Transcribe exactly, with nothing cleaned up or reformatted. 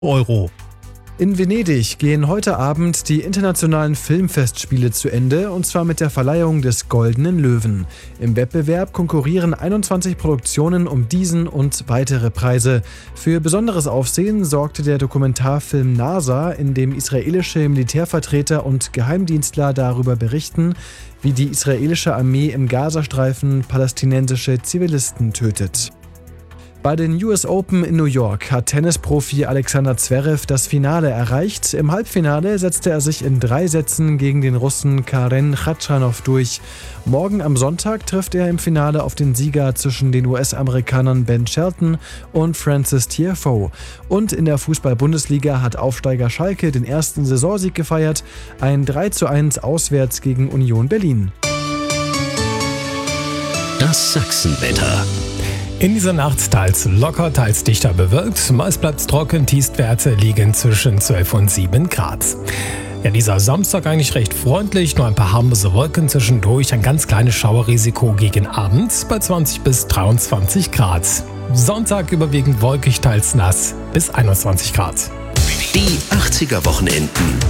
Euro. In Venedig gehen heute Abend die internationalen Filmfestspiele zu Ende, und zwar mit der Verleihung des Goldenen Löwen. Im Wettbewerb konkurrieren einundzwanzig Produktionen um diesen und weitere Preise. Für besonderes Aufsehen sorgte der Dokumentarfilm NASA, in dem israelische Militärvertreter und Geheimdienstler darüber berichten, wie die israelische Armee im Gazastreifen palästinensische Zivilisten tötet. Bei den U S Open in New York hat Tennisprofi Alexander Zverev das Finale erreicht. Im Halbfinale setzte er sich in drei Sätzen gegen den Russen Karen Khachanov durch. Morgen am Sonntag trifft er im Finale auf den Sieger zwischen den U S-Amerikanern Ben Shelton und Frances Tiafoe. Und in der Fußball-Bundesliga hat Aufsteiger Schalke den ersten Saisonsieg gefeiert. Ein drei zu eins auswärts gegen Union Berlin. Das Sachsenwetter. In dieser Nacht teils locker, teils dichter bewölkt. Meist bleibt es trocken, Tiefstwerte liegen zwischen zwölf und sieben Grad. Ja, dieser Samstag eigentlich recht freundlich, nur ein paar harmlose Wolken zwischendurch, ein ganz kleines Schauerrisiko gegen Abend bei zwanzig bis dreiundzwanzig Grad. Sonntag überwiegend wolkig, teils nass bis einundzwanzig Grad. Die achtziger Wochenenden